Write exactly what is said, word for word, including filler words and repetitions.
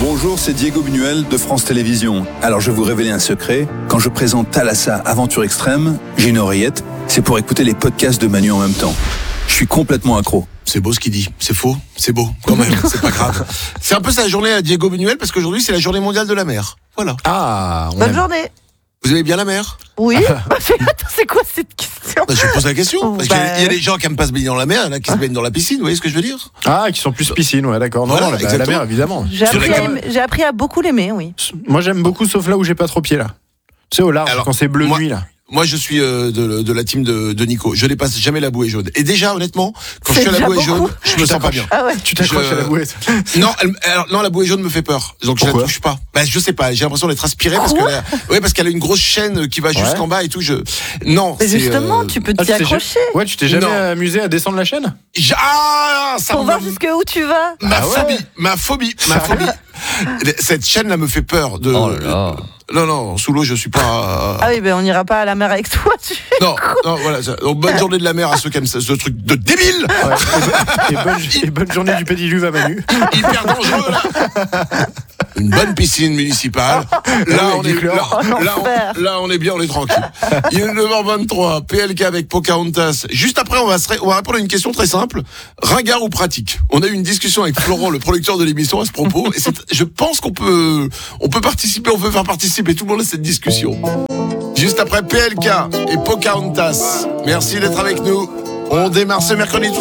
Bonjour, c'est Diego Buñuel de France Télévisions. Alors je vais vous révéler un secret. Quand je présente Thalassa Aventure Extrême, j'ai une oreillette. C'est pour écouter les podcasts de Manu en même temps. Je suis complètement accro. C'est beau ce qu'il dit, c'est faux, c'est beau, quand même, c'est pas grave. C'est un peu sa journée à Diego Buñuel parce qu'aujourd'hui c'est la journée mondiale de la mer. Voilà. Ah, on Bonne aime. journée. Vous aimez bien la mer? Oui. Bah, fais- attends, c'est quoi cette question? Bah, je pose la question. Parce Bah, qu'il y a- il y a des gens qui aiment pas se baigner dans la mer, il y en a qui se baignent dans la piscine, vous voyez ce que je veux dire? Ah, qui sont plus piscine, ouais, d'accord. Non, Voilà, non, la, la exactement. mer, évidemment. J'ai Sur appris, les à gars- aimer- j'ai appris à beaucoup l'aimer, oui. Moi, j'aime beaucoup, sauf là où j'ai pas trop pied, là. Tu sais, au large, Alors, quand c'est bleu moi- nuit, là. Moi je suis euh, de, de la team de, de Nico, je dépasse jamais la bouée jaune. Et déjà honnêtement, quand je C'est suis à la déjà bouée beaucoup. jaune, je me sens pas bien. Ah ouais. Tu t'accroches Je- à la bouée. Non, elle- alors, non, la bouée jaune me fait peur. Donc je la Pourquoi touche pas. Bah je sais pas, j'ai l'impression d'être aspiré parce que la- ouais, parce qu'elle a une grosse chaîne qui va jusqu'en bas et tout. Je non. Mais c'est, justement, euh, tu peux Ah, t'y tu t'es accrocher. ja- Ouais, tu t'es jamais Non. amusé à descendre la chaîne? j'- Ah, ça Pour me- voir jusqu'où tu vas. ma Ah ouais. phobie, ma phobie, ma phobie. Cette chaîne là me fait peur de. Oh là là. Non non, sous l'eau je suis pas. Ah oui, ben on n'ira pas à la mer avec toi. Tu... Non, non, voilà. ça. Donc, bonne journée de la mer à ceux qui aiment ce, ce truc de débile, Ouais. Et, bonne, et bonne journée du pédiluve à Manu. hyper dangereux là. Une bonne piscine municipale. Là, avec on du est, chlore. là, là, Enfer. on, là, on est bien, on est tranquille. Il est neuf heures vingt-trois, P L K avec Pocahontas. Juste après, on va, se ré- on va répondre à une question très simple. Ringard ou pratique? On a eu une discussion avec Florent, le producteur de l'émission, à ce propos. Et c'est, je pense qu'on peut, on peut participer, on peut faire participer tout le monde à cette discussion. Juste après P L K et Pocahontas. Merci d'être avec nous. On démarre ce mercredi tout